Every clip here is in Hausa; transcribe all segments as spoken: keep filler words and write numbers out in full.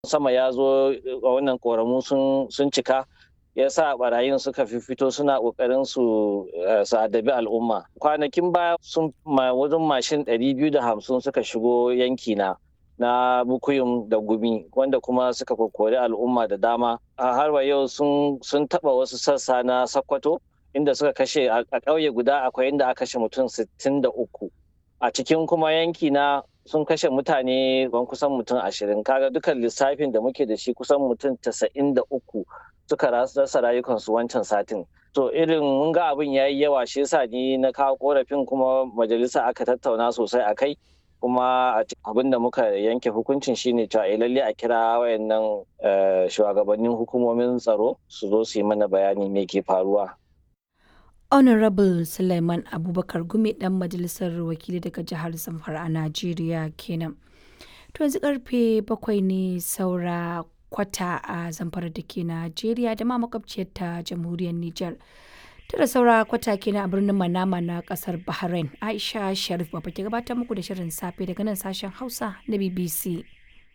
sama ya zo a wannan ƙoramu sun cika ya sa barayin suka fito suna ƙoƙarin su su adabi al'umma. Kwanakin baya sun wajen mashin ɗari biyu da hamsin suka shigo yankina na Bukuyum da Gumi wanda kuma suka kokori al'umma da dama. A har wa yau sun taɓa wasu sassa na Sokoto inda suka kashe a ƙauye guda akwai inda aka kashe mutum sittin da uku. A cikin kuma yankina sun kashe mutane ban kusan mutum ashirin. Kaga dukan lissafin da muke da shi kusan mutum tasa'in da uku suka rasa rayukansu wancan satin. To irin mun ga abin ya yi yawa shi yasa ni na kawo korafin kuma majalisa aka tattauna sosai a kai. Kuma abin da muka yanke hukuncin shine cewa eh lalle a kira wayannan shugabannin hukumomin tsaro su zo su yi mana bayani me ke faruwa. Honorable Suleiman Abubakar Gumi dan majalisar wakili daga jihar Zamfara a Najeriya kenan. To yanzu karfe bakwai ne saura kwata a Zamfara da ke Najeriya da ma makwabciyar ta jamhuriyar Nijar. Tara saura kwata kenan a birnin Manama na kasar Bahrain. Aisha Sharif Baba ke gabatar muku da shirin safe daga nan sashen Hausa na B B C.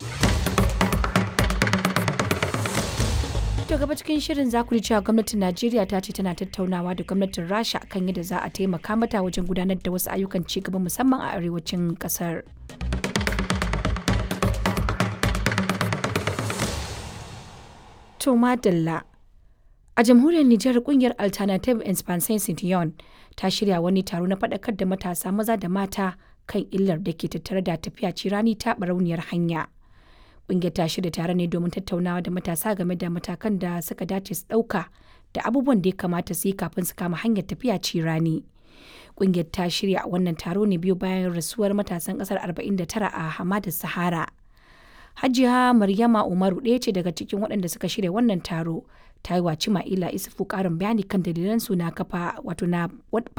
To gaba cikin shirin za ku ji cewa gwamnatin Najeriya ta ce tana tattaunawa da gwamnatin Rasha kan yadda za a taimaka mata wajen gudanar da wasu ayyukan ci gaba musamman a arewacin kasar. To madalla. A jamhuriyar Nijar kungiyar Alternative Expansion Citoyen ta shirya wani taro na faɗakar da matasa maza da mata kan illar da ke tattare da tafiya cirani ta barauniyar hanya. Ƙungiyar ta shirya tare ne domin tattaunawa da matasa game da matakan da suka dace su ɗauka da abubuwan da ya kamata su yi kafin su kama hanyar tafiya cirani. Ƙungiyar ta shirya wannan taro ne biyu bayan rasuwar matasan ƙasar arba'in da tara a Hamadar Sahara. Hajiya Maryama Umaru ɗaya ce daga cikin waɗanda suka shirya wannan taro. Ta yi wa Cima'ila Isufu ƙarin bayani kan dalilan su na kafa wato na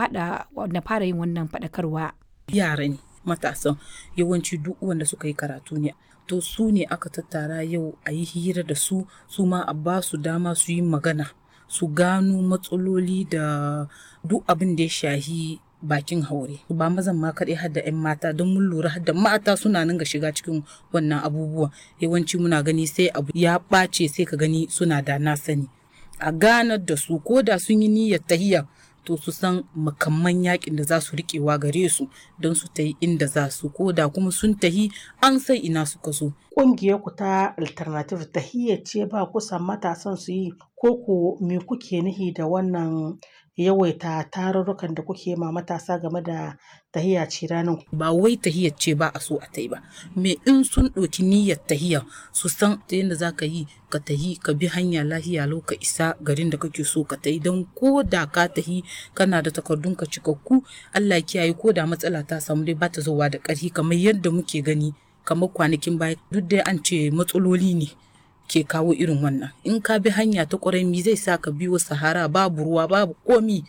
fara yin wannan faɗakarwa. Yara ne matasan yawanci duk wanda suka yi karatu ne. To su ne aka tattara yau a yi hira da su su ma a ba su dama su yi magana su gano matsaloli da duk abin da ya shahi bakin haure ba mazan ma kaɗai har da 'yan mata don mun lura har da mata suna nan ga shiga cikin wannan abubuwa yawanci muna gani sai abu ya ɓace sai ka gani suna da na sani a ganar da su ko da sun yi niyyar tahiya to su san makamman yakin da za su riƙewa gare su don su tahi inda za su ko da kuma sun tahi an san ina suka so. Ƙungiyar ku ta Alternative tahiyya ce ba kusan matasan su yi ko ku me kuke nihi da wannan yawaita tarurrukan da kuke ma matasa game da tahiya ce ranar? Ba wai tahiyar ce ba a so a tai ba. Me in sun ɗauki niyyar tahiya su san ta yadda za ka yi ka tahi ka bi hanya lahiya lau ka isa garin da kake so ka tahi don ko da ka tahi kana da takardun ka cikakku Allah kiyaye ko da matsala ta samu dai ba ta zowa da ƙarfi kamar yadda muke gani kamar kwanakin baya duk dai an ce matsaloli ne ke kawo irin wannan in ka bi hanya ta ƙwarai mi zai sa ka biyo sahara babu ruwa babu komi.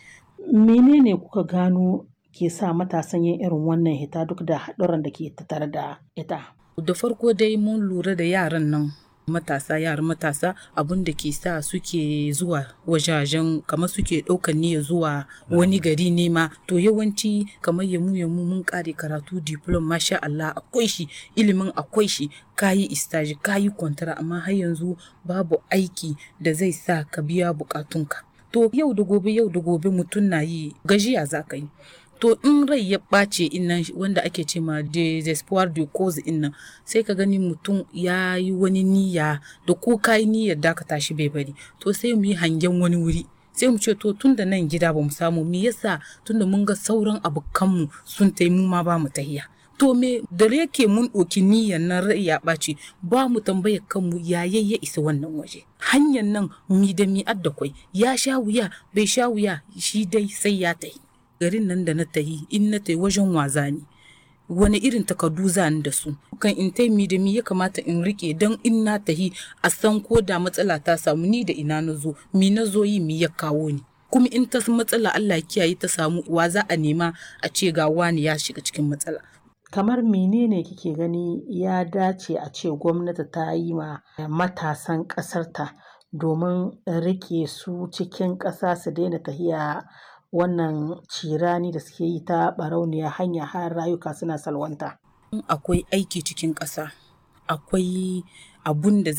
Menene kuka gano ke sa matasan yin irin wannan hita duk da haɗuran da ke tattare da ita? Da farko dai mun lura da yaran nan matasa yaran matasa abin da ke sa suke zuwa wajajen kamar suke ɗaukar niyya zuwa wani gari ne ma to yawanci kamar yamu yamu mun kare karatu diplom masha Allah akwai shi ilimin akwai shi kayi istaji kayi kwantara amma har yanzu babu aiki da zai sa ka biya bukatunka to yau da gobe yau da gobe mutum na yi gajiya za ka yi to in rai ya ɓace innan wanda ake ce ma desespoir de cause innan sai ka gani mutum ya yi wani niyya da ko ka yi niyyar da ka tashi bai bari to sai mu yi hangen wani wuri sai mu ce to tun da nan gida ba mu samu me yasa tun da mun ga sauran abokanmu sun tai mu ma ba mu tahiya to me da yake mun ɗauki niyyar nan rai ya ɓace ba mu tambayar kanmu yayi ya isa wannan waje hanyar nan mi da mi adda kwai ya sha wuya bai sha wuya shi dai sai ya tahi garin nan da na tahi in na tahi wajen waza ne wani irin takardu zani da su kan in tai mi da mi ya kamata in rike don in na tahi a san ko da matsala ta samu ni da ina na zo mi na zo yi mi ya kawo ni kuma in ta matsala Allah kiyaye ta samu wa za a nema a ce ga wani ya shiga cikin matsala. Kamar menene kike gani ya dace a ce gwamnati ta yi ma matasan ƙasarta domin rike su cikin ƙasa su daina tahiya wannan cirani da suke yi ta barauniya hanya har rayuka suna salwanta. Akwai aiki cikin ƙasa, akwai abun da